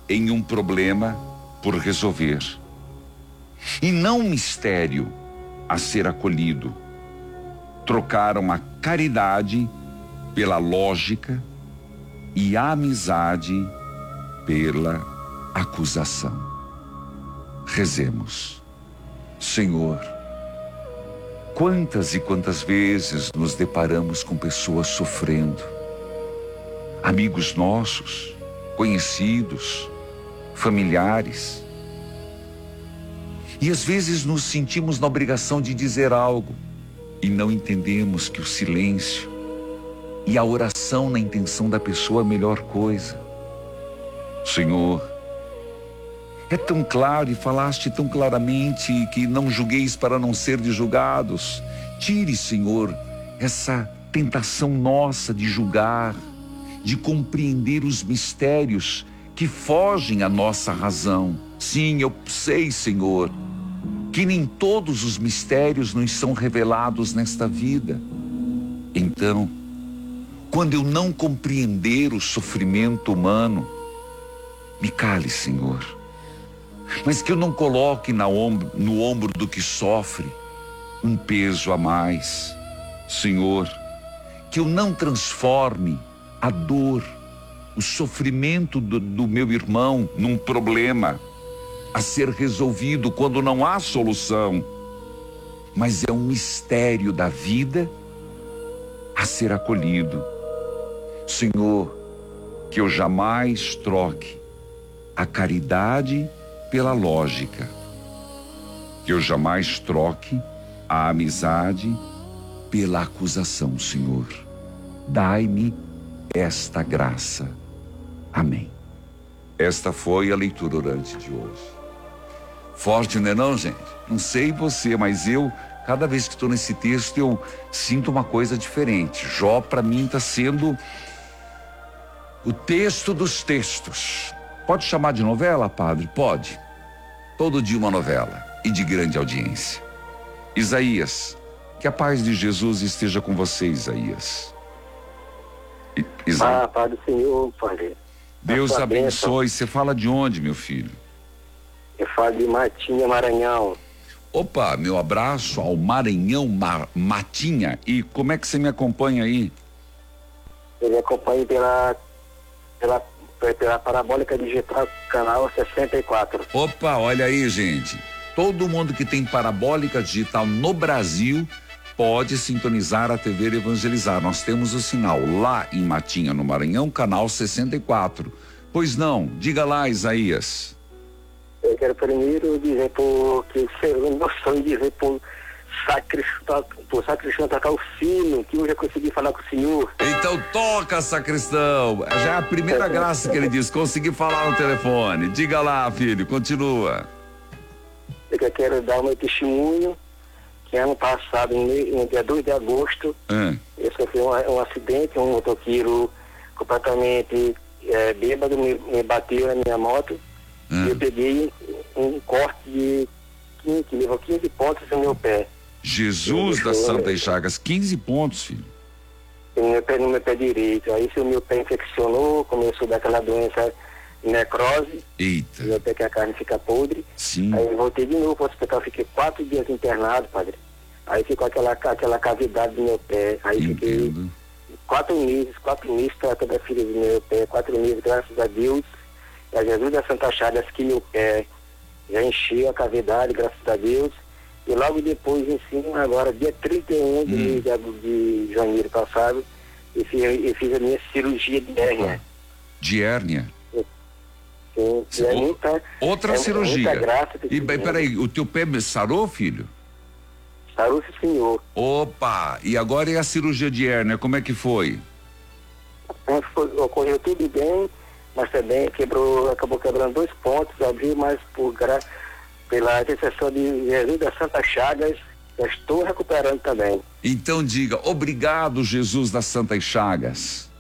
em um problema por resolver, e não um mistério a ser acolhido. Trocaram a caridade pela lógica e a amizade pela acusação. Rezemos. Senhor, quantas e quantas vezes nos deparamos com pessoas sofrendo, amigos nossos, conhecidos, familiares, e às vezes nos sentimos na obrigação de dizer algo e não entendemos que o silêncio e a oração na intenção da pessoa é a melhor coisa. Senhor, é tão claro e falaste tão claramente que não julgueis para não serdes julgados. Tire, Senhor, essa tentação nossa de julgar, de compreender os mistérios que fogem à nossa razão. Sim, eu sei, Senhor, que nem todos os mistérios nos são revelados nesta vida. Então, quando eu não compreender o sofrimento humano, me cale, Senhor, mas que eu não coloque no ombro do que sofre um peso a mais. Senhor, que eu não transforme a dor, o sofrimento do meu irmão num problema a ser resolvido quando não há solução, mas é um mistério da vida a ser acolhido. Senhor, que eu jamais troque a caridade pela lógica, que eu jamais troque a amizade pela acusação, Senhor. Dai-me esta graça. Amém. Esta foi a leitura orante de hoje. Forte, não é não, gente? Não sei você, mas eu, cada vez que estou nesse texto, eu sinto uma coisa diferente. Jó, para mim, está sendo o texto dos textos. Pode chamar de novela, padre? Pode. Todo dia uma novela e de grande audiência. Isaías, que a paz de Jesus esteja com você, Isaías. Ah, Pai do Senhor, Padre. Deus abençoe. Você fala de onde, meu filho? Eu falo de Matinha, Maranhão. Opa, meu abraço ao Maranhão, Matinha. E como é que você me acompanha aí? Eu me acompanho pela parabólica digital, canal 64. Opa, olha aí, gente. Todo mundo que tem parabólica digital no Brasil pode sintonizar a TV Evangelizar. Nós temos o sinal lá em Matinha, no Maranhão, canal 64. Pois não, diga lá, Isaías. Eu quero primeiro dizer que o meu sonho de dizer por sacristão tocar o sino, que hoje eu consegui falar com o senhor. Então toca, sacristão. Já é a primeira graça que ele diz, consegui falar no telefone. Diga lá, filho, continua. Eu quero dar o meu testemunho, que ano passado, no dia 2 de agosto, eu sofri um acidente, um motoqueiro completamente bêbado me bateu na minha moto. E eu peguei um corte que levou 15 pontos no meu pé. Jesus das Santas Chagas, 15 pontos, filho. No meu pé direito. Aí o meu pé infeccionou, começou a dar aquela doença, necrose. Eita. Meu pé que a carne fica podre. Sim. Aí eu voltei de novo para o hospital, fiquei 4 dias internado, padre. Aí ficou aquela cavidade do meu pé. Aí fiquei 4 meses tratando a filha do meu pé, 4 meses, graças a Deus. E a Jesus das Santas Chagas, que meu pé já encheu a cavidade, graças a Deus. E logo depois, em cima, agora, dia 31 de janeiro passado, eu fiz a minha cirurgia de hérnia. De hérnia? Sim, é muita, outra cirurgia. Muita graça. E peraí, o teu pé sarou, filho? Sarou, senhor. Opa, e agora é a cirurgia de hérnia, como é que foi? Ocorreu tudo bem, mas também acabou quebrando 2 pontos, abriu, mas pela intercessão de Jesus das Santas Chagas, eu estou recuperando também. Então diga, obrigado, Jesus das Santas Chagas.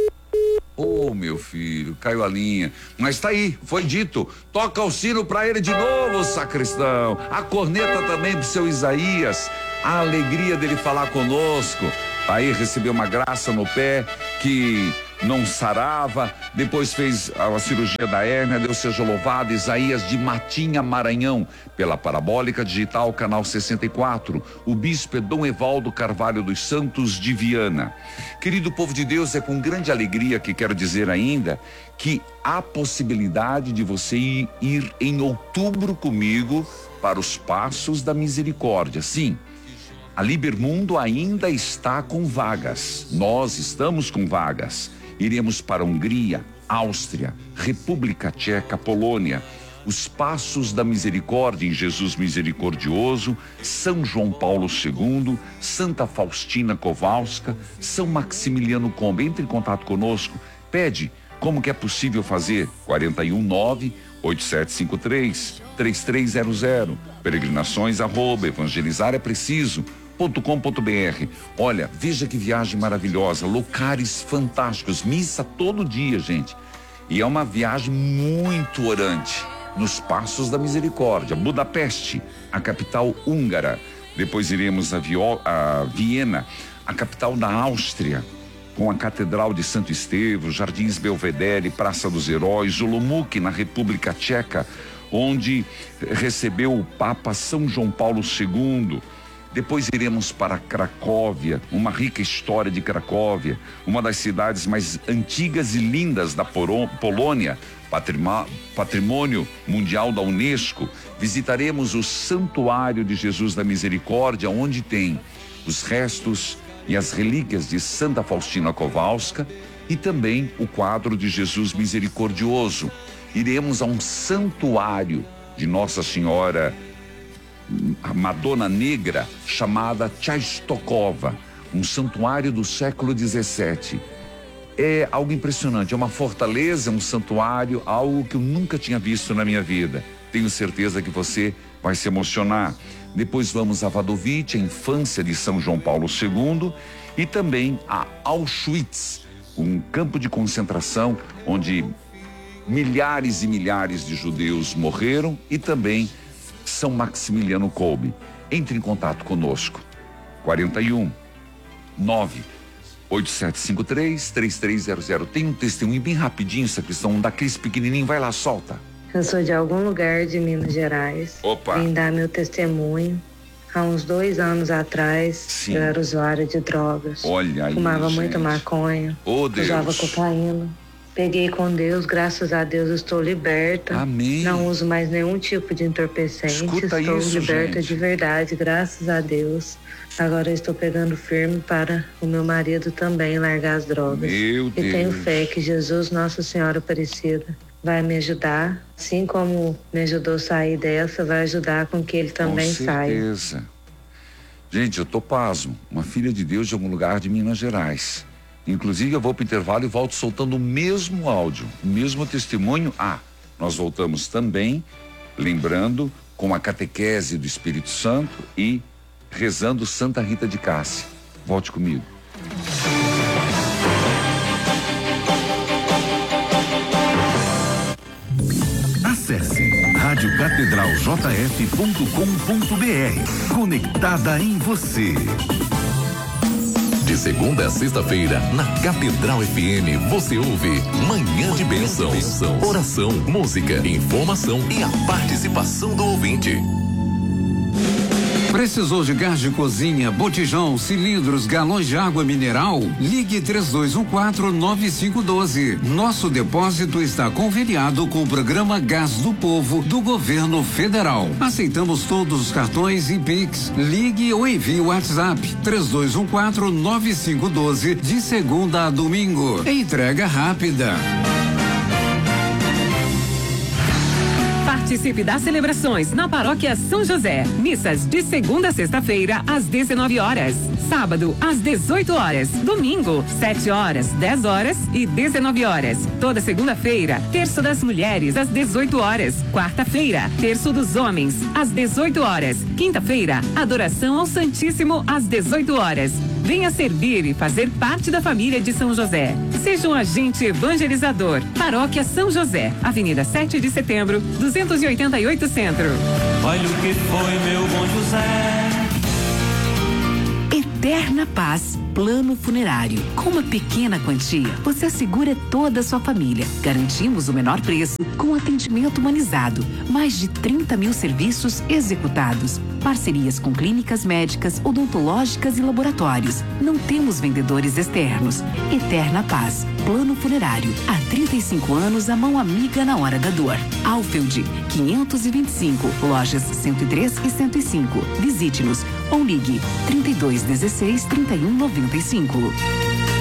Oh, meu filho, caiu a linha. Mas tá aí, foi dito. Toca o sino pra ele de novo, sacristão. A corneta também pro seu Isaías. A alegria dele falar conosco. Aí recebeu uma graça no pé que não sarava, depois fez a cirurgia da hérnia, Deus seja louvado. Isaías de Matinha, Maranhão, pela Parabólica Digital, canal 64. O bispo é Dom Evaldo Carvalho dos Santos de Viana. Querido povo de Deus, é com grande alegria que quero dizer ainda que há possibilidade de você ir em outubro comigo para os Passos da Misericórdia. Sim, a Libermundo ainda está com vagas. Nós estamos com vagas. Iremos para Hungria, Áustria, República Tcheca, Polônia, os Passos da Misericórdia em Jesus Misericordioso, São João Paulo II, Santa Faustina Kowalska, São Maximiliano Kolbe. Entre em contato conosco, pede como que é possível fazer. 419-8753-3300, peregrinações@evangelizarepreciso.com.br. Olha, veja que viagem maravilhosa, lugares fantásticos, missa todo dia, gente. E é uma viagem muito orante, nos Passos da Misericórdia. Budapeste, a capital húngara. Depois iremos a Viena, a capital da Áustria, com a Catedral de Santo Estevão, Jardins Belvedere, Praça dos Heróis, Olomouc, na República Tcheca, onde recebeu o Papa São João Paulo II. Depois iremos para Cracóvia, uma rica história de Cracóvia, uma das cidades mais antigas e lindas da Polônia, patrimônio mundial da Unesco. Visitaremos o Santuário de Jesus da Misericórdia, onde tem os restos e as relíquias de Santa Faustina Kowalska e também o quadro de Jesus Misericordioso. Iremos a um santuário de Nossa Senhora a Madonna Negra, chamada Tchaistokova, um santuário do século 17. É algo impressionante, é uma fortaleza, um santuário, algo que eu nunca tinha visto na minha vida. Tenho certeza que você vai se emocionar. Depois vamos a Wadowice, a infância de São João Paulo II, e também a Auschwitz, um campo de concentração onde milhares e milhares de judeus morreram, e também São Maximiliano Kolbe. Entre em contato conosco. 419-8753-3300. Tem um testemunho bem rapidinho, sacristão, daqueles pequenininho, vai lá, solta. Eu sou de algum lugar de Minas Gerais. Opa! Vim dar meu testemunho. Há uns 2 anos atrás, sim, eu era usuária de drogas. Olha aí, fumava gente. Muito maconha. Oh, Deus. Usava cocaína. Peguei com Deus, graças a Deus estou liberta. Amém. Não uso mais nenhum tipo de entorpecente. Escuta estou isso, liberta gente. de verdade, graças a Deus. Agora estou pegando firme para o meu marido também largar as drogas. Meu Deus. E tenho fé que Jesus, Nossa Senhora Aparecida, vai me ajudar. Assim como me ajudou a sair dessa, vai ajudar com que ele também saia. Com certeza. Gente, eu tô pasmo. Uma filha de Deus de algum lugar de Minas Gerais. Inclusive, eu vou para o intervalo e volto soltando o mesmo áudio, o mesmo testemunho. Nós voltamos também, lembrando, com a catequese do Espírito Santo e rezando Santa Rita de Cássia. Volte comigo. Acesse radiocatedraljf.com.br. Conectada em você. De segunda a sexta-feira, na Catedral FM, você ouve Manhã de Bênção, oração, música, informação e a participação do ouvinte. Precisou de gás de cozinha, botijão, cilindros, galões de água mineral? Ligue 3214-9512. Nosso depósito está conveniado com o programa Gás do Povo do Governo Federal. Aceitamos todos os cartões e Pix. Ligue ou envie o WhatsApp 3214-9512 de segunda a domingo. Entrega rápida. Participe das celebrações na Paróquia São José. Missas de segunda a sexta-feira, às 19 horas. Sábado, às 18 horas. Domingo, 7 horas, 10 horas e 19 horas. Toda segunda-feira, terço das mulheres, às 18 horas. Quarta-feira, terço dos homens, às 18 horas. Quinta-feira, adoração ao Santíssimo, às 18 horas. Venha servir e fazer parte da família de São José. Seja um agente evangelizador. Paróquia São José, Avenida 7 de Setembro, 288 Centro. Olha o que foi meu bom José. Eterna Paz Plano Funerário. Com uma pequena quantia, você assegura toda a sua família. Garantimos o menor preço com atendimento humanizado. Mais de 30 mil serviços executados. Parcerias com clínicas médicas, odontológicas e laboratórios. Não temos vendedores externos. Eterna Paz Plano Funerário. Há 35 anos, a mão amiga na hora da dor. Alfeld 525, lojas 103 e 105. Visite-nos ou ligue 3216 3195.